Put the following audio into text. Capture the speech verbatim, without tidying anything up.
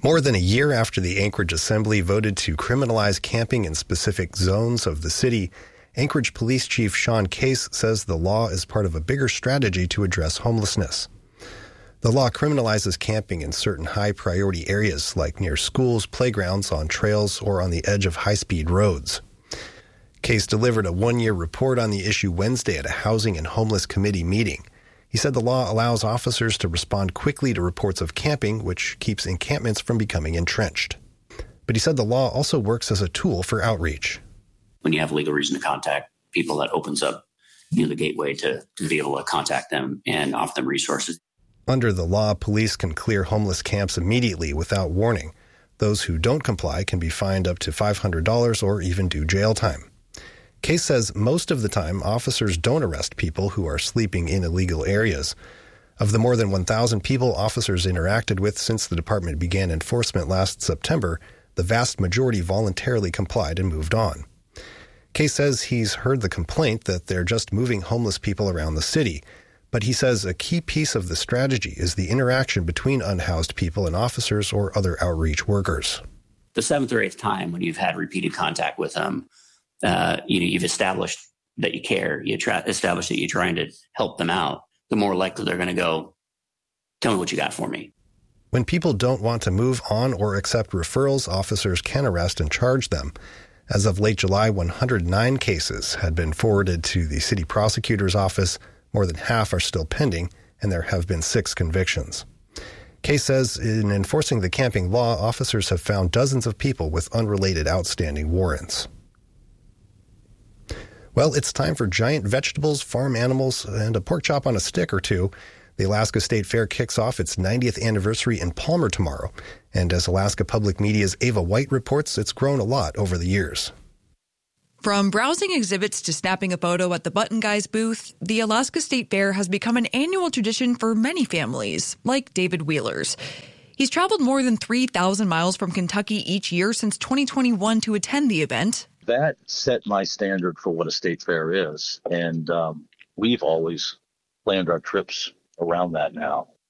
More than a year after the Anchorage Assembly voted to criminalize camping in specific zones of the city, Anchorage Police Chief Sean Case says the law is part of a bigger strategy to address homelessness. The law criminalizes camping in certain high-priority areas, like near schools, playgrounds, on trails, or on the edge of high-speed roads. Case delivered a one-year report on the issue Wednesday at a Housing and Homeless Committee meeting. He said the law allows officers to respond quickly to reports of camping, which keeps encampments from becoming entrenched. But he said the law also works as a tool for outreach. When you have legal reason to contact people, that opens up, you know, the gateway to, to be able to contact them and offer them resources. Under the law, police can clear homeless camps immediately without warning. Those who don't comply can be fined up to five hundred dollars or even do jail time. Case says most of the time, officers don't arrest people who are sleeping in illegal areas. Of the more than one thousand people officers interacted with since the department began enforcement last September, the vast majority voluntarily complied and moved on. Case says he's heard the complaint that they're just moving homeless people around the city, but he says a key piece of the strategy is the interaction between unhoused people and officers or other outreach workers. The seventh or eighth time when you've had repeated contact with them, Uh, you know, you've established that you care, you try, establish that you're trying to help them out, the more likely they're going to go, tell me what you got for me. When people don't want to move on or accept referrals, officers can arrest and charge them. As of late July, one hundred nine cases had been forwarded to the city prosecutor's office. More than half are still pending, and there have been six convictions. Case says in enforcing the camping law, officers have found dozens of people with unrelated outstanding warrants. Well, it's time for giant vegetables, farm animals, and a pork chop on a stick or two. The Alaska State Fair kicks off its ninetieth anniversary in Palmer tomorrow. And as Alaska Public Media's Ava White reports, it's grown a lot over the years. From browsing exhibits to snapping a photo at the Button Guys booth, the Alaska State Fair has become an annual tradition for many families, like David Wheeler's. He's traveled more than three thousand miles from Kentucky each year since twenty twenty-one to attend the event. That set my standard for what a state fair is. And um, we've always planned our trips around that now.